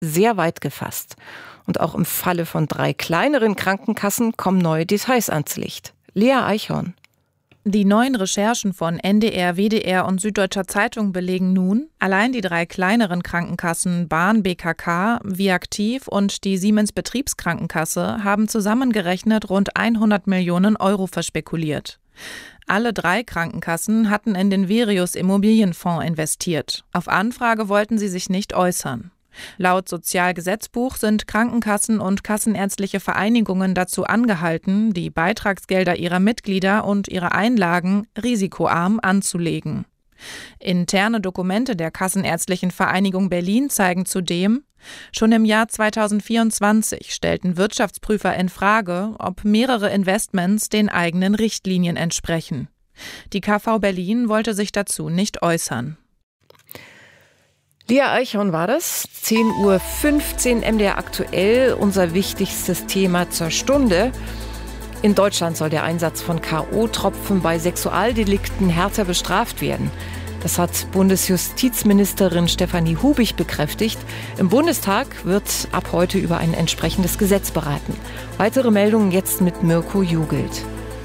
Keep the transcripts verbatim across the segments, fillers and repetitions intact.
sehr weit gefasst. Und auch im Falle von drei kleineren Krankenkassen kommen neue Details ans Licht. Lea Eichhorn. Die neuen Recherchen von N D R, W D R und Süddeutscher Zeitung belegen nun, allein die drei kleineren Krankenkassen Bahn, B K K, Viaktiv und die Siemens Betriebskrankenkasse haben zusammengerechnet rund hundert Millionen Euro verspekuliert. Alle drei Krankenkassen hatten in den Virius Immobilienfonds investiert. Auf Anfrage wollten sie sich nicht äußern. Laut Sozialgesetzbuch sind Krankenkassen und kassenärztliche Vereinigungen dazu angehalten, die Beitragsgelder ihrer Mitglieder und ihre Einlagen risikoarm anzulegen. Interne Dokumente der Kassenärztlichen Vereinigung Berlin zeigen zudem, schon im Jahr zweitausendvierundzwanzig stellten Wirtschaftsprüfer in Frage, ob mehrere Investments den eigenen Richtlinien entsprechen. Die K V Berlin wollte sich dazu nicht äußern. Lea Eichhorn war das. zehn Uhr fünfzehn M D R aktuell, unser wichtigstes Thema zur Stunde. In Deutschland soll der Einsatz von K O-Tropfen bei Sexualdelikten härter bestraft werden. Das hat Bundesjustizministerin Stefanie Hubig bekräftigt. Im Bundestag wird ab heute über ein entsprechendes Gesetz beraten. Weitere Meldungen jetzt mit Mirko Jugelt.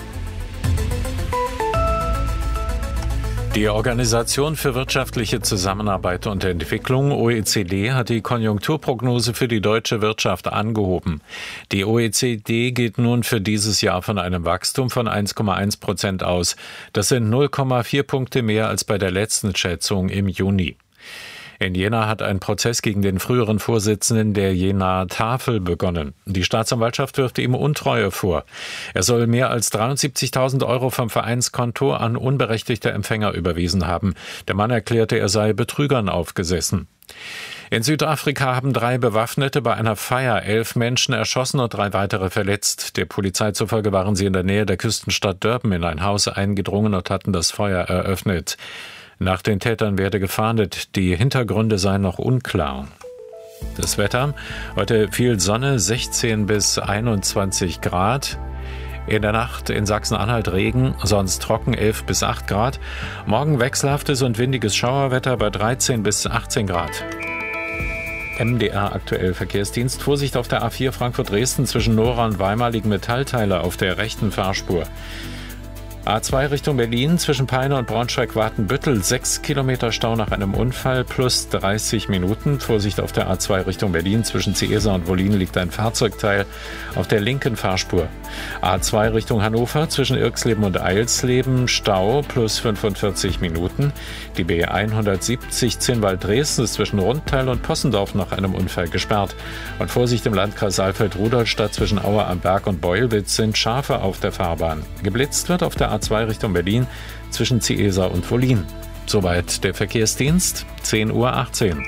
Die Organisation für wirtschaftliche Zusammenarbeit und Entwicklung, O E C D, hat die Konjunkturprognose für die deutsche Wirtschaft angehoben. Die O E C D geht nun für dieses Jahr von einem Wachstum von eins Komma eins Prozent aus. Das sind null Komma vier Punkte mehr als bei der letzten Schätzung im Juni. In Jena hat ein Prozess gegen den früheren Vorsitzenden der Jenaer Tafel begonnen. Die Staatsanwaltschaft wirft ihm Untreue vor. Er soll mehr als dreiundsiebzigtausend Euro vom Vereinskonto an unberechtigte Empfänger überwiesen haben. Der Mann erklärte, er sei Betrügern aufgesessen. In Südafrika haben drei Bewaffnete bei einer Feier elf Menschen erschossen und drei weitere verletzt. Der Polizei zufolge waren sie in der Nähe der Küstenstadt Durban in ein Haus eingedrungen und hatten das Feuer eröffnet. Nach den Tätern werde gefahndet. Die Hintergründe seien noch unklar. Das Wetter: Heute viel Sonne, sechzehn bis einundzwanzig Grad. In der Nacht in Sachsen-Anhalt Regen, sonst trocken, elf bis acht Grad. Morgen wechselhaftes und windiges Schauerwetter bei dreizehn bis achtzehn Grad. M D R aktuell Verkehrsdienst. Vorsicht auf der A vier Frankfurt-Dresden. Zwischen Nora und Weimar liegen Metallteile auf der rechten Fahrspur. A zwei Richtung Berlin, zwischen Peine und Braunschweig-Watenbüttel, sechs Kilometer Stau nach einem Unfall, plus dreißig Minuten. Vorsicht auf der A zwei Richtung Berlin, zwischen Ciesa und Wollin liegt ein Fahrzeugteil auf der linken Fahrspur. A zwei Richtung Hannover, zwischen Irxleben und Eilsleben, Stau, plus fünfundvierzig Minuten. Die B hundertsiebzig Zinnwald-Dresden ist zwischen Rundteil und Possendorf nach einem Unfall gesperrt. Und Vorsicht im Landkreis Saalfeld-Rudolstadt, zwischen Aue am Berg und Beulwitz sind Schafe auf der Fahrbahn. Geblitzt wird auf der A zwei Richtung Berlin zwischen Ciesa und Wollin. Soweit der Verkehrsdienst, zehn Uhr achtzehn.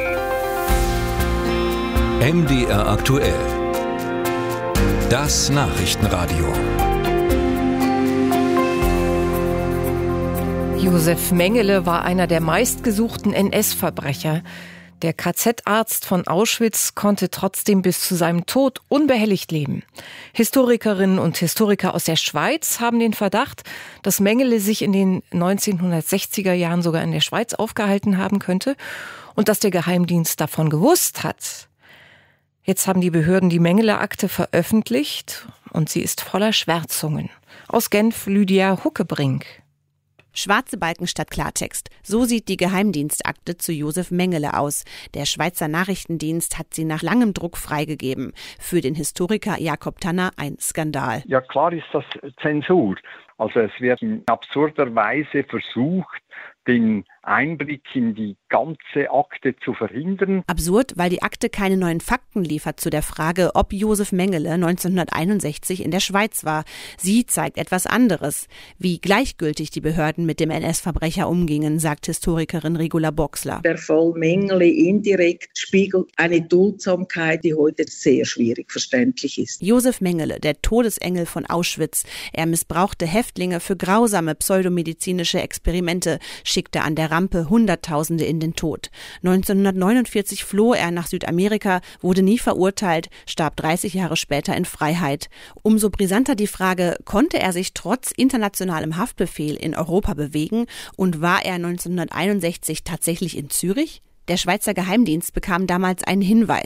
M D R aktuell. Das Nachrichtenradio. Josef Mengele war einer der meistgesuchten N S-Verbrecher. Der K Z-Arzt von Auschwitz konnte trotzdem bis zu seinem Tod unbehelligt leben. Historikerinnen und Historiker aus der Schweiz haben den Verdacht, dass Mengele sich in den neunzehnhundertsechziger Jahren sogar in der Schweiz aufgehalten haben könnte und dass der Geheimdienst davon gewusst hat. Jetzt haben die Behörden die Mengele-Akte veröffentlicht und sie ist voller Schwärzungen. Aus Genf Lydia Huckebrink. Schwarze Balken statt Klartext. So sieht die Geheimdienstakte zu Josef Mengele aus. Der Schweizer Nachrichtendienst hat sie nach langem Druck freigegeben. Für den Historiker Jakob Tanner ein Skandal. Ja, klar ist das Zensur. Also es wird in absurder Weise versucht, den Einblick in die ganze Akte zu verhindern. Absurd, weil die Akte keine neuen Fakten liefert zu der Frage, ob Josef Mengele neunzehnhunderteinundsechzig in der Schweiz war. Sie zeigt etwas anderes. Wie gleichgültig die Behörden mit dem N S-Verbrecher umgingen, sagt Historikerin Regula Boxler. Der Fall Mengele indirekt spiegelt eine Duldsamkeit, die heute sehr schwierig verständlich ist. Josef Mengele, der Todesengel von Auschwitz. Er missbrauchte Häftlinge für grausame pseudomedizinische Experimente, schickte an der Rampe Hunderttausende in den Tod. neunzehnhundertneunundvierzig floh er nach Südamerika, wurde nie verurteilt, starb dreißig Jahre später in Freiheit. Umso brisanter die Frage, konnte er sich trotz internationalem Haftbefehl in Europa bewegen und war er neunzehnhunderteinundsechzig tatsächlich in Zürich? Der Schweizer Geheimdienst bekam damals einen Hinweis.